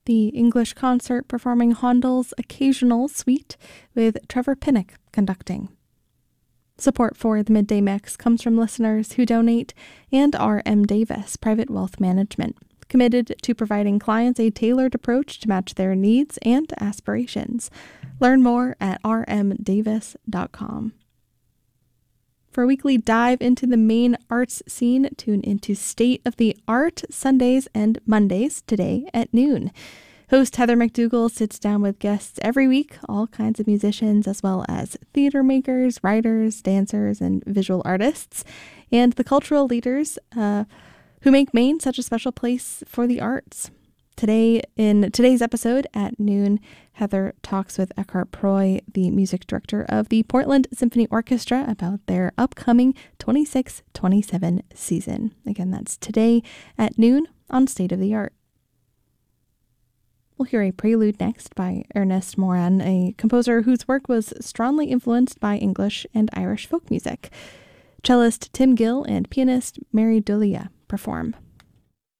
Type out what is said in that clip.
the English Concert performing Handel's Occasional Suite with Trevor Pinnock conducting. Support for the Midday Mix comes from listeners who donate and R.M. Davis Private Wealth Management, committed to providing clients a tailored approach to match their needs and aspirations. Learn more at rmdavis.com. For a weekly dive into the Maine arts scene, tune into State of the Art Sundays and Mondays today at noon. Host Heather McDougall sits down with guests every week, all kinds of musicians, as well as theater makers, writers, dancers, and visual artists, and the cultural leaders who make Maine such a special place for the arts. In today's episode at noon, Heather talks with Eckhart Proy, the music director of the Portland Symphony Orchestra, about their upcoming 26-27 season. Again, that's today at noon on State of the Art. We'll hear a prelude next by Ernest Moran, a composer whose work was strongly influenced by English and Irish folk music. Cellist Tim Gill and pianist Mary Dulia perform.